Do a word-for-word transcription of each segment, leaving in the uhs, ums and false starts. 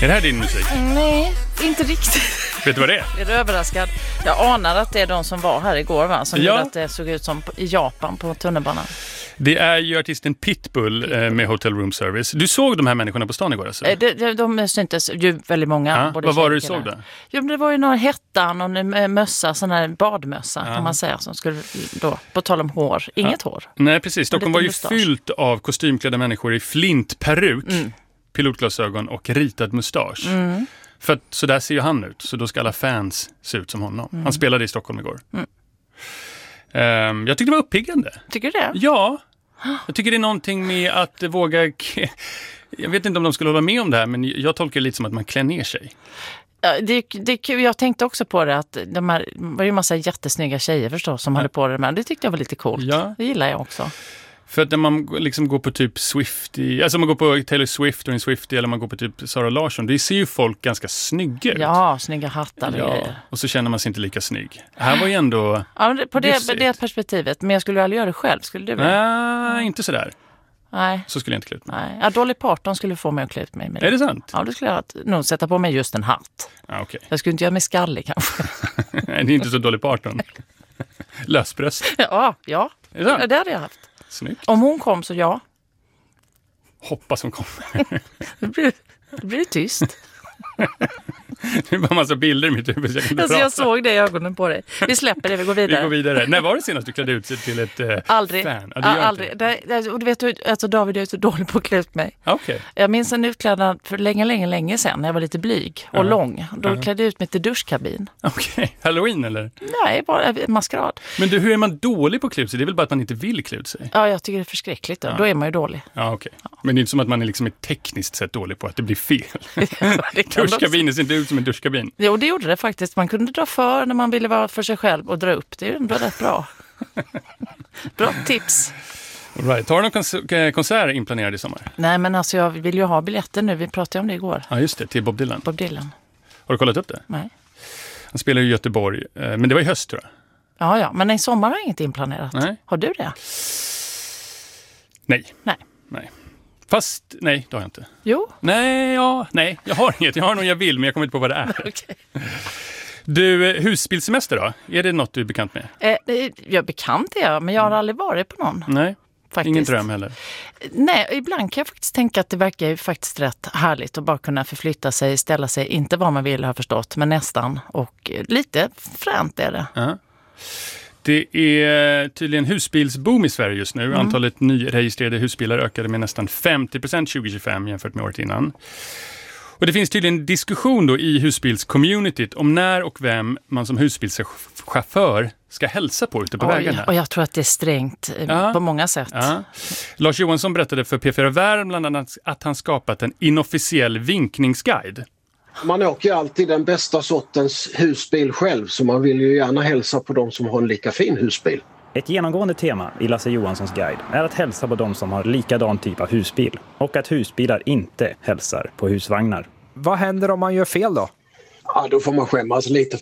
Är det här din musik? Nej, inte riktigt. Vet du vad det är? Är du överraskad? Jag anar att det är de som var här igår, va? Som Ja. gjorde att det såg ut som i Japan på tunnelbanan. Det är ju artisten Pitbull, Pitbull. med Hotel Room Service. Du såg de här människorna på stan igår alltså? De, de, de syntes ju väldigt många. Ja, vad var det du såg då? Jo, men det var ju någon hettan och en mössa, sån här badmössa ja. kan man säga, som skulle då, på tal om hår, inget ja. hår. Nej, precis. Stockholm var ju mustasch. Fyllt av kostymklädda människor i flintperuk, mm. pilotglasögon och ritad mustasch. Mm. För att så där ser ju han ut, så då ska alla fans se ut som honom. Mm. Han spelade i Stockholm igår. Mm. Um, jag tyckte det var uppiggande. Tycker du det? Ja. Jag tycker det är någonting med att våga... Jag vet inte om de skulle hålla med om det här, men jag tolkar det lite som att man klär ner sig. Ja, det, det, jag tänkte också på det att de här, var ju en massa jättesnygga tjejer förstås som ja. hade på det, men det tyckte jag var lite coolt. Ja. Det gillar jag också. För att när man liksom går på typ Swiftie, alltså man går på Taylor Swift och en Swiftie eller man går på typ Sara Larsson, det ser ju folk ganska snygga ut. Ja, snygga hattar. Ja, och så känner man sig inte lika snygg. Här var ju ändå... Ja, på det, det perspektivet, men jag skulle aldrig göra det själv, skulle du? Nej, inte sådär. Nej. Så skulle jag inte klä ut mig. Nej. Ja, Dolly Parton skulle få mig att klä ut mig. Är det sant? Ja, då skulle jag nog sätta på mig just en hatt. Ja, okay. Jag skulle inte göra mig skallig kanske. Nej, det är inte så Dolly Parton. Lösbröst. Ja, ja. Är det sant? Ja, det hade jag haft. Snyggt. Om hon kom så ja. Hoppas hon kommer. det, blir, det blir tyst. Det är bara en massa bilder i mitt huvud. Jag, alltså, jag såg det i ögonen på dig. Vi släpper det, vi går vidare. Vi går vidare. När var det senast du klädde ut sig till ett eh, aldrig. fan? Ja, aldrig. Det, det, och du vet, alltså David är så dålig på att klä ut mig. Okay. Jag minns en utklädnad för länge, länge, länge sedan när jag var lite blyg och uh-huh. lång. Då uh-huh. klädde jag ut mig till duschkabin. Okej. Okay. Halloween eller? Nej, bara maskerad. Men du, hur är man dålig på att klä ut sig? Det är väl bara att man inte vill klä ut sig? Ja, jag tycker det är förskräckligt. Då, ja. då är man ju dålig. Ja, okej. Okay. Ja. Men det är inte som att man är liksom tekniskt sett dålig på att det blir fel. Duschkabinen ser inte ut som en duschkabin. Jo, det gjorde det faktiskt. Man kunde dra för när man ville vara för sig själv och dra upp. Det är ju ändå rätt bra. Bra tips. All right. Har du någon kons- konsert inplanerad i sommar? Nej, men alltså jag vill ju ha biljetter nu. Vi pratade om det igår. Ja, just det. Till Bob Dylan. Bob Dylan. Har du kollat upp det? Nej. Han spelar i Göteborg, men det var i höst tror jag. Ja, ja. Men i sommar har jag inget inplanerat. Nej. Har du det? Nej. Nej. Nej. Fast, nej, det har jag inte. Jo. Nej, ja, nej, jag har inget. Jag har nog jag vill, men jag kommer inte på vad det är. Okej. Du, husbilsemester då? Är det något du är bekant med? Eh, jag är bekant är jag, men jag har aldrig varit på någon. Nej, faktiskt. Ingen dröm heller. Nej, ibland kan jag faktiskt tänka att det verkar ju faktiskt rätt härligt att bara kunna förflytta sig, ställa sig, inte vad man vill har förstått, men nästan. Och lite fränt är det. Uh-huh. Det är tydligen husbilsboom i Sverige just nu. Mm. Antalet nyregistrerade husbilar ökade med nästan femtio procent tjugo tjugofem jämfört med året innan. Och det finns tydligen diskussion då i husbilscommunityt om när och vem man som husbilschaufför ska hälsa på ute på Oj, vägarna. Och jag tror att det är strängt ja. på många sätt. Ja. Lars Johansson berättade för P fyra Värmland bland annat att han skapat en inofficiell vinkningsguide. Man åker ju alltid den bästa sortens husbil själv, så man vill ju gärna hälsa på de som har en lika fin husbil. Ett genomgående tema i Lasse Johanssons guide är att hälsa på de som har likadan typ av husbil och att husbilar inte hälsar på husvagnar. Vad händer om man gör fel då? Ja, då får man skämmas lite.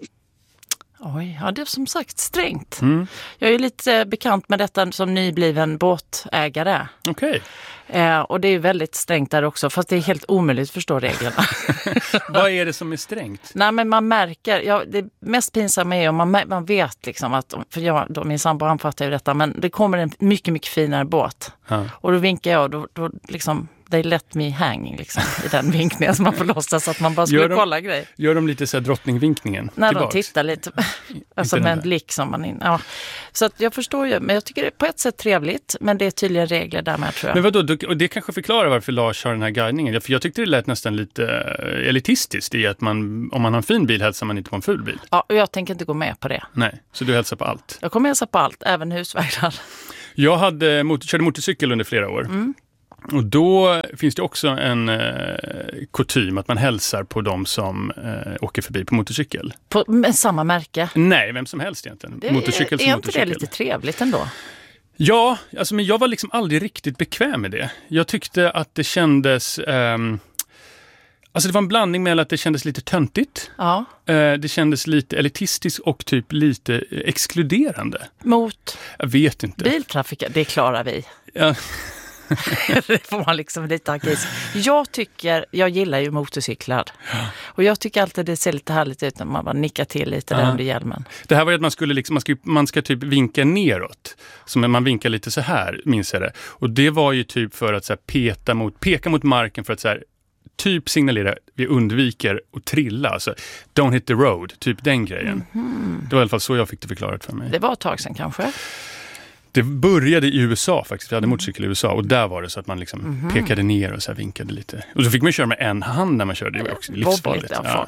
Oj, ja det är som sagt strängt. Mm. Jag är ju lite bekant med detta som nybliven båtägare. Okej. Okay. Eh, och det är väldigt strängt där också, fast det är helt omöjligt att förstå reglerna. Vad är det som är strängt? Nej, men man märker, ja, det mest pinsamma är om man, man vet liksom att, för jag, då, min sambo han fattar ju detta, men det kommer en mycket, mycket finare båt. Ja. Och då vinkar jag och då, då liksom, they let me hang liksom, i den vinkningen som man får låtsas att man bara skulle de, kolla grej. Gör de lite så här drottningvinkningen? När tillbaks? De tittar lite, alltså med en blick som man in. Ja. Så att jag förstår ju, men jag tycker det är på ett sätt trevligt, men det är tydligen regler där med tror jag. Men vadå, och det kanske förklarar varför Lars har den här guidningen. För jag tyckte det lät nästan lite elitistiskt i att man, om man har en fin bil hälsar man inte på en ful bil. Ja, och jag tänker inte gå med på det. Nej, så du hälsar på allt? Jag kommer hälsa på allt, även husvagnar. Jag hade, mot, körde motorcykel under flera år. Mm. Och då finns det också en eh, kutym att man hälsar på de som eh, åker förbi på motorcykel. På med samma märke? Nej, vem som helst egentligen. Det, motorcykel som är motorcykel. Inte det lite trevligt ändå? Ja, alltså, men jag var liksom aldrig riktigt bekväm med det. Jag tyckte att det kändes... Ehm, alltså det var en blandning mellan att det kändes lite töntigt. Ja. Eh, det kändes lite elitistiskt och typ lite exkluderande. Mot? Jag vet inte. Biltrafik, det klarar vi. Ja. Det får man liksom lite akis. Jag tycker, jag gillar ju motorcyklar. Ja. Och jag tycker alltid det ser lite härligt ut när man bara nickar till lite där under hjälmen. Det här var ju att man skulle liksom, man ska, man ska typ vinka neråt. Som man vinkar lite så här, minns jag det. Och det var ju typ för att så här, peta mot, peka mot marken för att så här, typ signalera, vi undviker att trilla. Alltså, don't hit the road, typ den grejen. Mm-hmm. Det var i alla fall så jag fick det förklarat för mig. Det var ett tag sedan kanske. Det började i U S A faktiskt. Vi hade motorcykel i U S A och där var det så att man liksom mm-hmm. pekade ner och så här vinkade lite. Och så fick man köra med en hand när man körde. Det var också livsfarligt. Ja.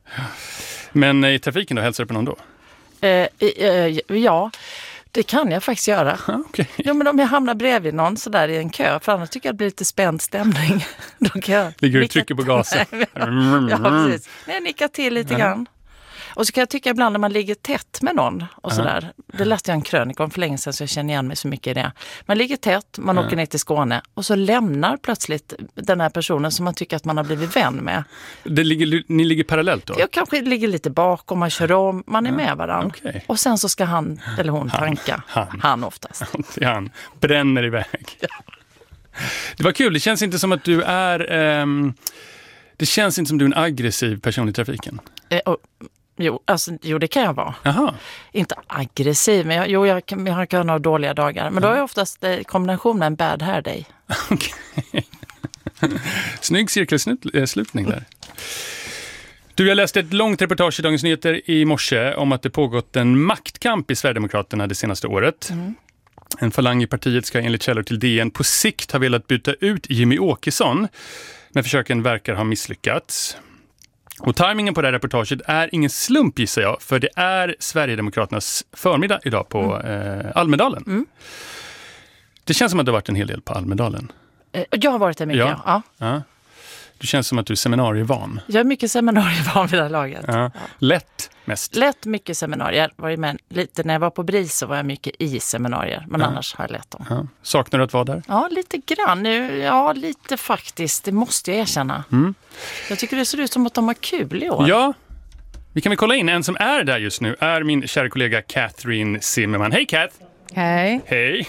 Men i trafiken då, hälsar du på någon då? Eh, eh, ja, det kan jag faktiskt göra. Okay. Ja, men om jag hamnar bredvid någon så där i en kö, för annars tycker jag det blir lite spänd stämning. Då kan jag ligger du och trycker på gasen? Ja, precis. Jag nickar till lite grann. Och så kan jag tycka ibland när man ligger tätt med någon och sådär. Uh-huh. Det läste jag en krönika om för länge sedan så jag känner igen mig så mycket i det. Man ligger tätt, man uh-huh. åker ner till Skåne och så lämnar plötsligt den här personen som man tycker att man har blivit vän med. Det ligger, ni ligger parallellt då? Jag kanske ligger lite bakom, man kör om, man är uh-huh. med varandra. Okay. Och sen så ska han eller hon han, tanka. Han, han oftast. Han bränner iväg. Ja. Det var kul, det känns inte som att du är... Um, det känns inte som att du är en aggressiv person i trafiken. Eh, och, Jo, alltså, jo, det kan jag vara. Aha. Inte aggressiv, men jag, jo, jag, kan, jag kan ha dåliga dagar. Men då är jag oftast eh, kombination med en bad hair day. Okej. Snygg cirkelslutning där. Du, jag läste ett långt reportage i Dagens Nyheter i morse om att det pågått en maktkamp i Sverigedemokraterna det senaste året. Mm. En falang i partiet ska enligt källor till D N på sikt ha velat byta ut Jimmy Åkesson, men försöken verkar ha misslyckats. Och timingen på det här reportaget är ingen slump, gissar jag, för det är Sverigedemokraternas förmiddag idag på mm. eh, Almedalen. Mm. Det känns som att det har varit en hel del på Almedalen. Eh, jag har varit där mycket, ja. ja. ja. Du känns som att du är seminarievan. Jag är mycket seminarievan vid det här laget. Ja. Ja. Lätt mest. Lätt mycket seminarier. Var med lite, när jag var på BRIS så var jag mycket i seminarier. Men ja. annars har jag lätt dem. Ja. Saknar du att vara där? Ja, lite grann. Nu, ja, lite faktiskt. Det måste jag erkänna. Mm. Jag tycker det ser ut som att de har kul i år. Ja, vi kan väl kolla in. En som är där just nu är min kära kollega Catherine Zimmerman. Hej Kath! Hej! Hej!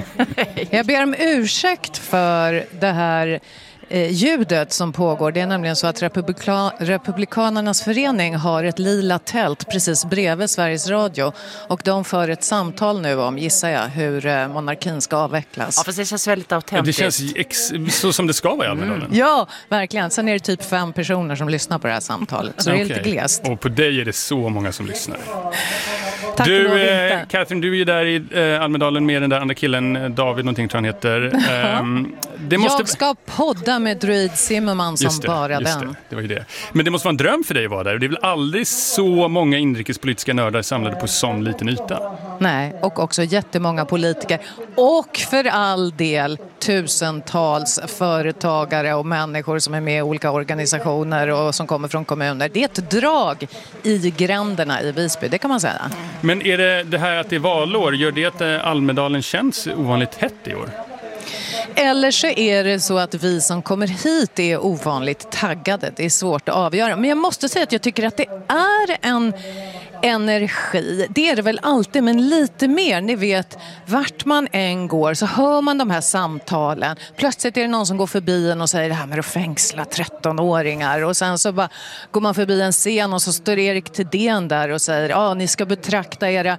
Jag ber om ursäkt för det här eh, ljudet som pågår. Det är nämligen så att Republika- Republikanernas förening har ett lila tält precis bredvid Sveriges Radio. Och de för ett samtal nu om, gissar jag, hur eh, monarkin ska avvecklas. Ja, fast det känns väldigt autentiskt. Ja, det känns ex- så som det ska vara i Almedalen. Mm. Ja, verkligen. Sen är det typ fem personer som lyssnar på det här samtalet. Så okay. Det är lite glest. Och på dig är det så många som lyssnar. Tack du, eh, Catherine, du är ju där i eh, Almedalen med den där andra killen, David, någonting tror han heter. Um, det måste... Jag ska podda med Druid Zimmerman som det, bara den. Det, det var ju det. Men det måste vara en dröm för dig att vara där. Det är väl aldrig så många inrikespolitiska nördar samlade på sån liten yta? Nej, och också jättemånga politiker. Och för all del tusentals företagare och människor som är med i olika organisationer och som kommer från kommuner. Det är ett drag i gränderna i Visby, det kan man säga. Men är det det här att det är valår, gör det att Almedalen känns ovanligt hett i år? Eller så är det så att vi som kommer hit är ovanligt taggade. Det är svårt att avgöra. Men jag måste säga att jag tycker att det är en energi. Det är det väl alltid, men lite mer. Ni vet, vart man än går så hör man de här samtalen. Plötsligt är det någon som går förbi en och säger det här med att fängsla trettonåringar. Och sen så bara går man förbi en scen och så står Erik Thedéen där och säger ja, ah, ni ska betrakta era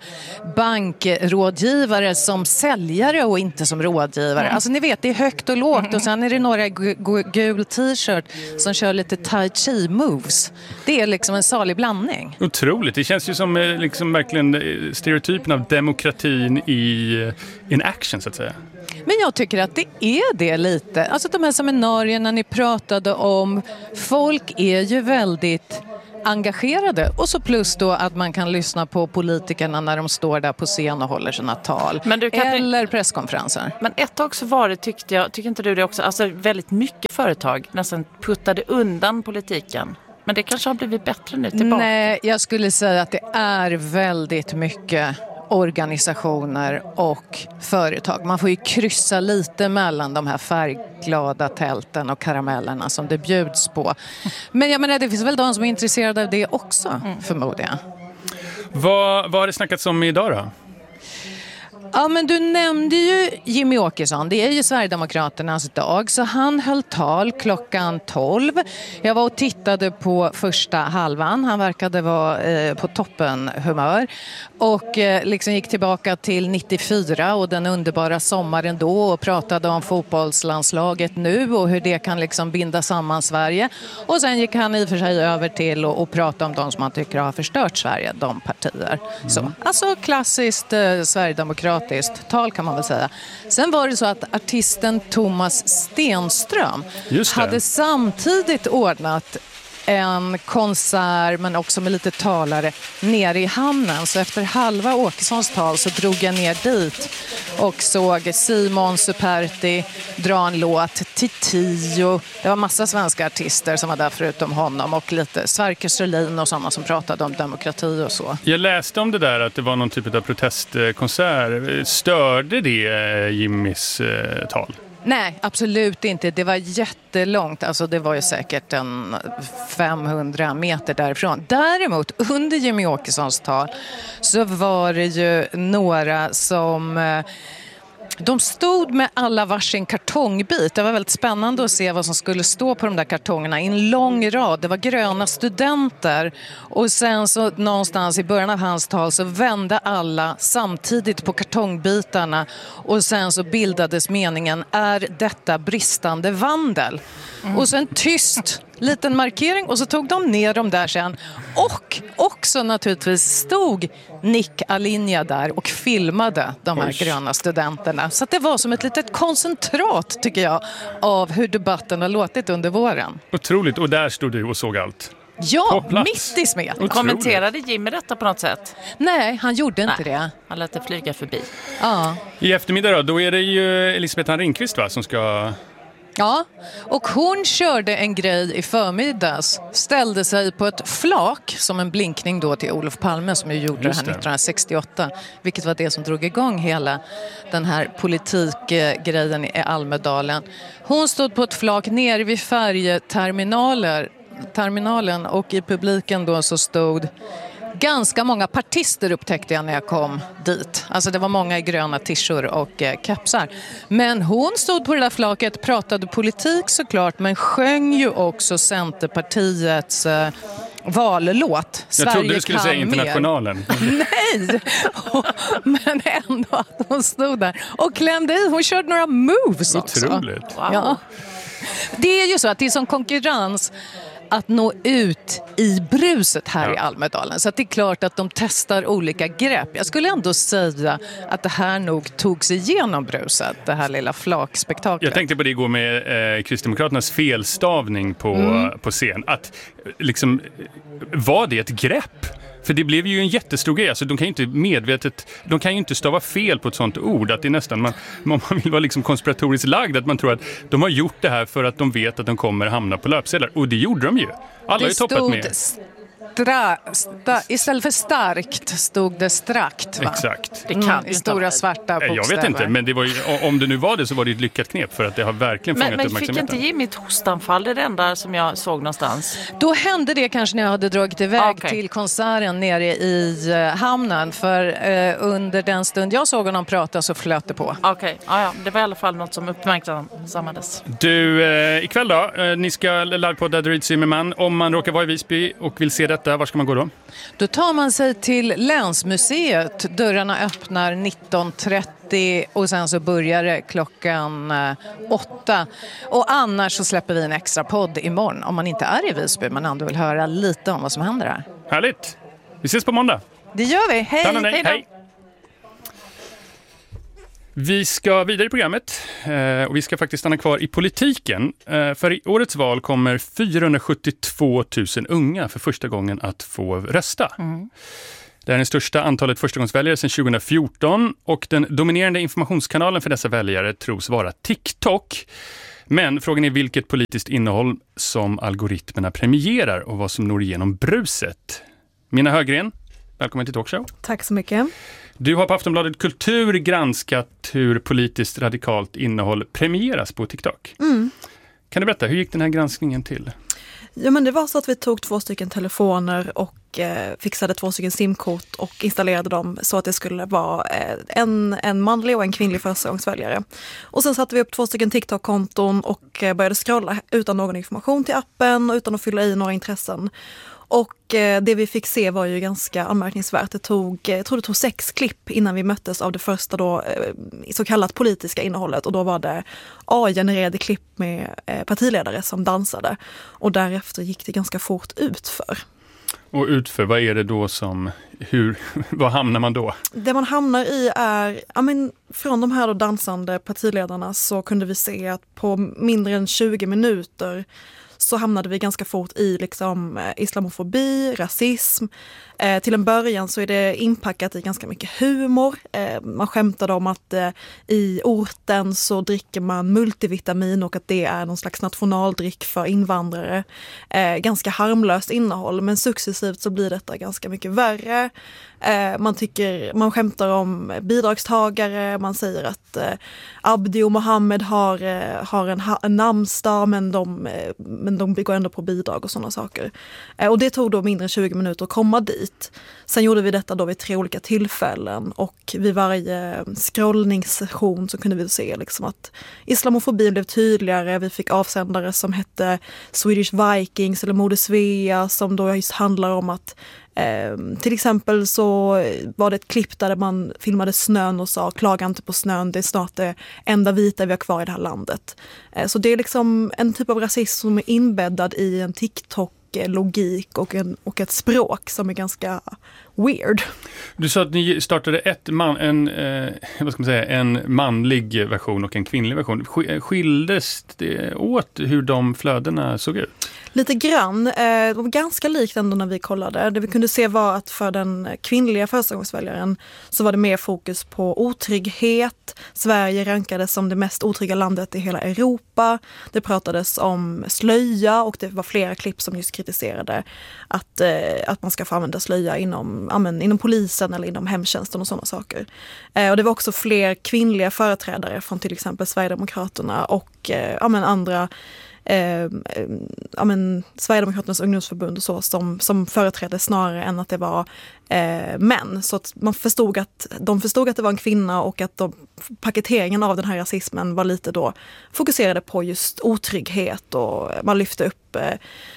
bankrådgivare som säljare och inte som rådgivare. Mm. Alltså ni vet, det är högt och lågt. Och sen är det några gu- gu- gul t-shirt som kör lite tai chi moves. Det är liksom en salig blandning. Otroligt. Det känns ju som liksom verkligen stereotypen av demokratin i in action, så att säga. Men jag tycker att det är det lite. Alltså de här seminarierna ni pratade om, folk är ju väldigt engagerade. Och så plus då att man kan lyssna på politikerna när de står där på scen och håller sina tal. Men du, Katrin, eller presskonferenser. Men ett tag så var det, tyckte jag, tycker inte du det också, alltså väldigt mycket företag nästan puttade undan politiken. Men det kanske har blivit bättre nu tillbaka. Nej, jag skulle säga att det är väldigt mycket organisationer och företag. Man får ju kryssa lite mellan de här färgglada tälten och karamellerna som det bjuds på. Men jag menar, det finns väl de som är intresserade av det också, mm. förmodligen. Vad, vad har det snackats om idag då? Ja, men du nämnde ju Jimmy Åkesson. Det är ju Sverigedemokraternas dag, så han höll tal klockan tolv. Jag var och tittade på första halvan. Han verkade vara eh, på toppen humör och eh, liksom gick tillbaka till nittiofyra och den underbara sommaren då och pratade om fotbollslandslaget nu och hur det kan liksom binda samman Sverige. Och sen gick han i och för sig över till och, och prata om de som man tycker har förstört Sverige, de partier. Mm. Så, alltså klassiskt eh, Sverigedemokratiskt tal kan man väl säga. Sen var det så att artisten Thomas Stenström hade samtidigt ordnat en konsert men också med lite talare nere i hamnen. Så efter halva Åkessons tal så drog jag ner dit och såg Simon Superti dra en låt, Titio. Det var massa svenska artister som var där förutom honom och lite Sverker Sörlin och sådana som pratade om demokrati och så. Jag läste om det där att det var någon typ av protestkonsert. Störde det Jimmys eh, tal? Nej, absolut inte. Det var jättelångt. Alltså det var ju säkert en femhundra meter därifrån. Däremot, under Jimmy Åkessons tal så var det ju några som... De stod med alla varsin kartongbit. Det var väldigt spännande att se vad som skulle stå på de där kartongerna i en lång rad. Det var gröna studenter. Och sen så någonstans i början av hans tal så vände alla samtidigt på kartongbitarna. Och sen så bildades meningen, är detta bristande vandel? Mm. Och sen tyst, liten markering och så tog de ner dem där sen. Och också naturligtvis stod Nick Alinja där och filmade de här Oj. gröna studenterna. Så att det var som ett litet koncentrat tycker jag av hur debatten har låtit under våren. Otroligt, och där stod du och såg allt. Ja, mitt i smed. Otroligt. Kommenterade Jimmy detta på något sätt? Nej, han gjorde inte Nej, det. Han lät det flyga förbi. Ja. I eftermiddag då, då är det ju Elisabeth Ringqvist va, som ska... Ja, och hon körde en grej i förmiddags. Ställde sig på ett flak som en blinkning då till Olof Palme som ju gjorde Just det här nittonhundrasextioåtta. Vilket var det som drog igång hela den här politikgrejen i Almedalen. Hon stod på ett flak nere vid färjeterminaler, terminalen och i publiken då så stod... Ganska många partister upptäckte jag när jag kom dit. Alltså det var många i gröna tishor och eh, kepsar. Men hon stod på det där flaket, pratade politik såklart, men sjöng ju också Centerpartiets eh, vallåt. Jag Sverige trodde du skulle säga Internationalen. Nej, men ändå att hon stod där och klämde i. Hon körde några moves också. Otroligt. Wow. Ja. Det är ju så att det är som konkurrens att nå ut i bruset här ja. i Almedalen. Så att det är klart att de testar olika grepp. Jag skulle ändå säga att det här nog tog sig igenom bruset, det här lilla flakspektaklet. Jag tänkte på det igår med eh, Kristdemokraternas felstavning på, mm. på scen. Att liksom, var det ett grepp? För det blev ju en jättestor grej. Alltså, de kan ju inte medvetet, de kan ju inte stava fel på ett sånt ord. Att det är nästan, man, om man vill vara liksom konspiratoriskt lagd, att man tror att de har gjort det här för att de vet att de kommer hamna på löpsedlar. Och det gjorde de ju. Alla har ju toppat med. Stra, sta, istället för starkt stod det strakt, va? Exakt. Det kan mm, i stora svarta bokstäver. Jag vet inte, men det var ju, om det nu var det så var det ett lyckat knep för att det har verkligen fångat men, uppmärksamheten. Men fick inte Jimmy ett hostanfall? Det är det enda som jag såg någonstans. Då hände det kanske när jag hade dragit iväg okay. till konserten nere i uh, hamnen. För uh, under den stund jag såg honom prata så flöt det på. Okej, okay. ah, ja, det var i alla fall något som uppmärksammades. Du, uh, ikväll då, uh, ni ska livepodda David Zimmerman. Om man råkar vara i Visby och vill se detta, var ska man gå då? Då tar man sig till Länsmuseet. Dörrarna öppnar nitton trettio och sen så börjar det klockan åtta. Och annars så släpper vi en extra podd imorgon om man inte är i Visby men ändå vill höra lite om vad som händer här. Härligt! Vi ses på måndag. Det gör vi. Hej! Hej, hej, hej. Vi ska vidare i programmet och vi ska faktiskt stanna kvar i politiken. För i årets val kommer fyrahundrasjuttiotvå tusen unga för första gången att få rösta. Mm. Det är det största antalet förstagångsväljare sedan tjugohundrafjorton och den dominerande informationskanalen för dessa väljare tros vara TikTok. Men frågan är vilket politiskt innehåll som algoritmerna premierar och vad som når igenom bruset. Mina Högren, välkommen till Talkshow. Tack så mycket. Du har på Aftonbladet Kultur granskat hur politiskt radikalt innehåll premieras på TikTok. Mm. Kan du berätta, hur gick den här granskningen till? Ja, men det var så att vi tog två stycken telefoner och och eh, fixade två stycken simkort och installerade dem så att det skulle vara eh, en, en manlig och en kvinnlig förstagångsväljare. Och sen satte vi upp två stycken TikTok-konton och eh, började scrolla utan någon information till appen och utan att fylla i några intressen. Och eh, det vi fick se var ju ganska anmärkningsvärt. Det tog, jag tror det tog sex klipp innan vi möttes av det första då, eh, så kallat politiska innehållet. Och då var det A I-genererade klipp med eh, partiledare som dansade. Och därefter gick det ganska fort utför. Och utför, vad är det då som, hur, vad hamnar man då? Det man hamnar i är, ja men från de här då dansande partiledarna så kunde vi se att på mindre än tjugo minuter så hamnade vi ganska fort i liksom islamofobi, rasism. Eh, till en början så är det inpackat i ganska mycket humor. Eh, man skämtade om att eh, i orten så dricker man multivitamin och att det är någon slags nationaldryck för invandrare. Eh, ganska harmlöst innehåll, men successivt så blir detta ganska mycket värre. Eh, man, tycker, man skämtar om bidragstagare, man säger att eh, Abdi och Mohammed har, eh, har en, ha- en namnsdag men de, eh, men de går ändå på bidrag och sådana saker. Eh, och det tog då mindre än tjugo minuter att komma dit. Sen gjorde vi detta då vid tre olika tillfällen och vid varje scrollningssession så kunde vi se liksom att islamofobin blev tydligare. Vi fick avsändare som hette Swedish Vikings eller Moder Svea som då just handlar om att eh, till exempel så var det ett klipp där man filmade snön och sa klaga inte på snön, det är snart det enda vita vi har kvar i det här landet. Eh, så det är liksom en typ av rasism som är inbäddad i en TikTok logik och, en, och ett språk som är ganska weird. Du sa att ni startade ett man, en, eh, vad ska man säga, en manlig version och en kvinnlig version. Skildes det åt hur de flödena såg ut? Lite grann. Eh, det var ganska likt ändå när vi kollade. Det vi kunde se var att för den kvinnliga förstagångsväljaren så var det mer fokus på otrygghet. Sverige rankades som det mest otrygga landet i hela Europa. Det pratades om slöja och det var flera klipp som just kritiserade att, eh, att man ska få använda slöja inom, ja, men, inom polisen eller inom hemtjänsten och sådana saker. Eh, och det var också fler kvinnliga företrädare från till exempel Sverigedemokraterna och eh, ja, men, andra Eh, ja, men, Sverigedemokraternas ungdomsförbund och så som, som företrädde snarare än att det var eh, män. Så att man förstod att de förstod att det var en kvinna och att de, paketeringen av den här rasismen var lite då fokuserade på just otrygghet och man lyfte upp eh,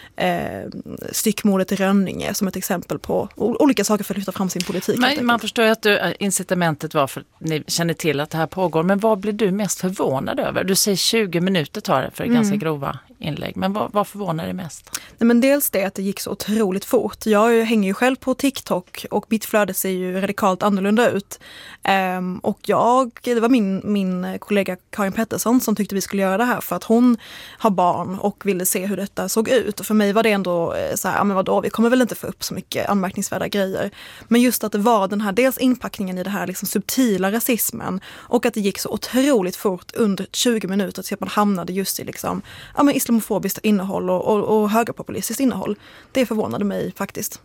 eh, styckmordet i Rönninge som ett exempel på olika saker för att lyfta fram sin politik. Men man förstår ju att du, incitamentet var för att ni känner till att det här pågår, men vad blir du mest förvånad över? Du säger tjugo minuter tar det för mm. ganska grova inlägg, men vad, vad förvånar dig mest? Nej, men dels det att det gick så otroligt fort. Jag hänger ju själv på TikTok och mitt flöde ser ju radikalt annorlunda ut. Um, och jag, det var min, min kollega Karin Pettersson som tyckte vi skulle göra det här för att hon har barn och ville se hur detta såg ut. Och för mig var det ändå så här, ja men vadå, vi kommer väl inte få upp så mycket anmärkningsvärda grejer. Men just att det var den här, dels inpackningen i det här liksom subtila rasismen och att det gick så otroligt fort under tjugo minuter så att man hamnade just i liksom, ja men islamofobiskt innehåll och, och, och högerpopulistiskt innehåll. Det förvånade mig faktiskt.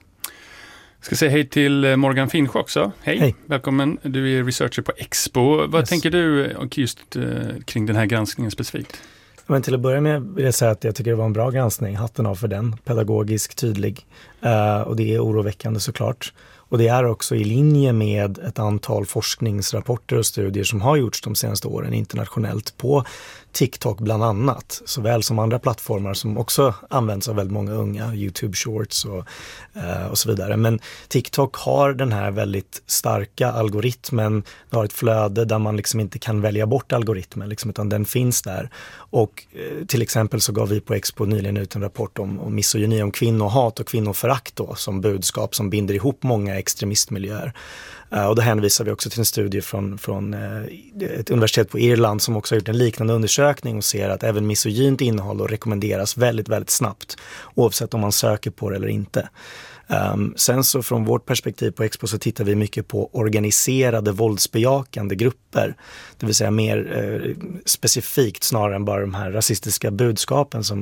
Jag ska säga hej till Morgan Finch också. Hej, hej. Välkommen. Du är researcher på Expo. Vad yes. tänker du just uh, kring den här granskningen specifikt? Men till att börja med vill jag säga att jag tycker det var en bra granskning. Hatten av för den. Pedagogisk, tydlig. Uh, och det är oroväckande såklart. Och det är också i linje med ett antal forskningsrapporter och studier som har gjorts de senaste åren internationellt på TikTok bland annat, såväl som andra plattformar som också används av väldigt många unga, YouTube Shorts och, eh, och så vidare. Men TikTok har den här väldigt starka algoritmen, det har ett flöde där man liksom inte kan välja bort algoritmen, liksom, utan den finns där. Och eh, till exempel så gav vi på Expo nyligen ut en rapport om, om misogyni, om kvinnohat och kvinnoförakt då, som budskap som binder ihop många extremistmiljöer. Uh, och då hänvisar vi också till en studie från, från uh, ett universitet på Irland som också har gjort en liknande undersökning och ser att även misogynt innehåll rekommenderas väldigt, väldigt snabbt oavsett om man söker på det eller inte. Um, sen så från vårt perspektiv på Expo så tittar vi mycket på organiserade våldsbejakande grupper. Det vill säga mer uh, specifikt snarare än bara de här rasistiska budskapen som